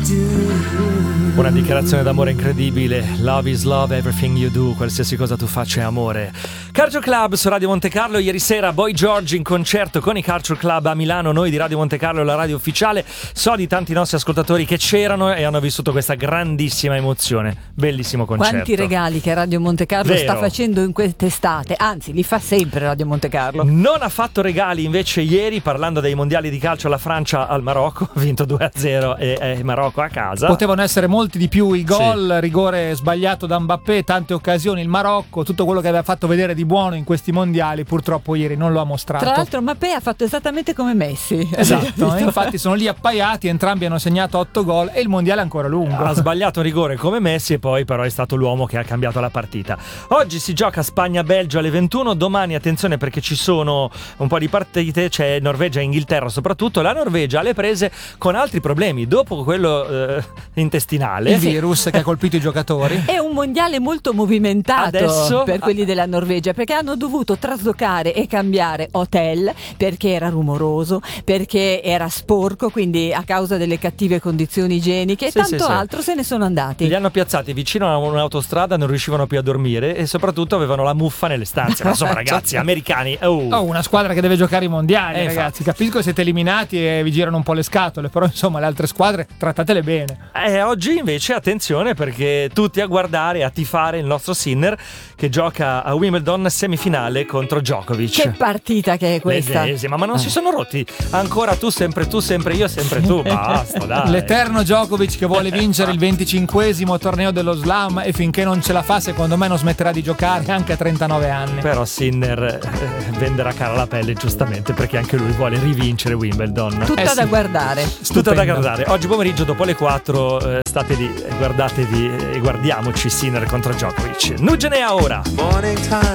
Una dichiarazione d'amore incredibile. Love is love, everything you do. Qualsiasi cosa tu faccia è amore. Culture Club su Radio Monte Carlo. Ieri sera Boy George in concerto con i Culture Club a Milano. Noi di Radio Monte Carlo, la radio ufficiale. So di tanti nostri ascoltatori che c'erano e hanno vissuto questa grandissima emozione. Bellissimo concerto. Quanti regali che Radio Monte Carlo sta facendo in quest'estate. Anzi, li fa sempre Radio Monte Carlo. Non ha fatto regali invece ieri, parlando dei mondiali di calcio, la Francia al Marocco. Ha vinto 2-0 e Marocco a casa. Potevano essere molti di più i gol, sì. Rigore sbagliato da Mbappé, tante occasioni, il Marocco, tutto quello che aveva fatto vedere di buono in questi mondiali purtroppo ieri non lo ha mostrato. Tra l'altro Mbappé ha fatto esattamente come Messi. Esatto, infatti sono lì appaiati, entrambi hanno segnato 8 gol e il mondiale è ancora lungo. Ha sbagliato un rigore come Messi e poi però è stato l'uomo che ha cambiato la partita. Oggi si gioca Spagna-Belgio alle 21, domani attenzione perché ci sono un po' di partite, c'è Norvegia e Inghilterra soprattutto. La Norvegia ha le prese con altri problemi, dopo quello intestinale. Il virus che ha colpito i giocatori. È un mondiale molto movimentato adesso, per quelli della Norvegia, perché hanno dovuto traslocare e cambiare hotel perché era rumoroso, perché era sporco, quindi a causa delle cattive condizioni igieniche e tanto altro se ne sono andati. Li hanno piazzati vicino a un'autostrada, non riuscivano più a dormire e soprattutto avevano la muffa nelle stanze. Ma insomma ragazzi, americani. Una squadra che deve giocare i mondiali, ragazzi. Infatti. Capisco che siete eliminati e vi girano un po' le scatole, però insomma le altre squadre trattatele bene. Oggi invece attenzione perché tutti a guardare, a tifare il nostro Sinner che gioca a Wimbledon semifinale contro Djokovic. Che partita che è questa? Ma non si sono rotti ancora tu sempre io sempre tu, basta dai. L'eterno Djokovic che vuole vincere il 25esimo torneo dello slam e finché non ce la fa secondo me non smetterà di giocare anche a 39 anni. Però Sinner venderà cara la pelle giustamente perché anche lui vuole rivincere Wimbledon. Tutta da guardare. Tutta da guardare. Oggi pomeriggio dopo le 4 state lì, guardatevi e guardiamoci Sinner contro Djokovic. Nugenea ora.